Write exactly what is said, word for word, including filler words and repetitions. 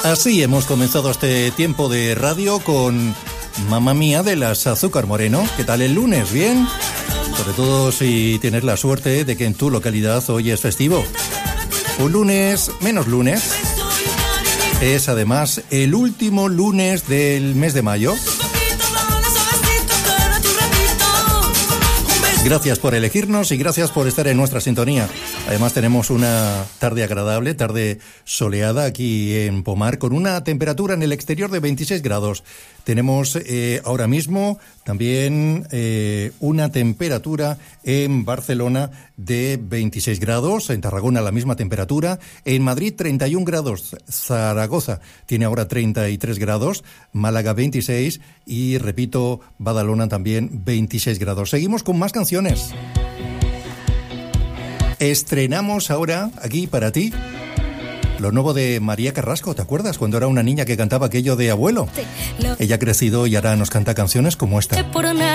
Así hemos comenzado este tiempo de radio con Mamma Mía de las Azúcar Moreno. ¿Qué tal el lunes? ¿Bien? Sobre todo si tienes la suerte de que en tu localidad hoy es festivo. Un lunes, menos lunes. Es además el último lunes del mes de mayo. Gracias por elegirnos y gracias por estar en nuestra sintonía. Además tenemos una tarde agradable, tarde soleada aquí en Pomar, con una temperatura en el exterior de veintiséis grados. Tenemos eh, ahora mismo también eh, una temperatura en Barcelona de veintiséis grados, en Tarragona la misma temperatura, en Madrid treinta y un grados, Zaragoza tiene ahora treinta y tres grados, Málaga veintiséis y, repito, Badalona también veintiséis grados. Seguimos con más canciones. Estrenamos ahora, aquí para ti, lo nuevo de María Carrasco. ¿Te acuerdas cuando era una niña que cantaba aquello de abuelo? Ella ha crecido y ahora nos canta canciones como esta.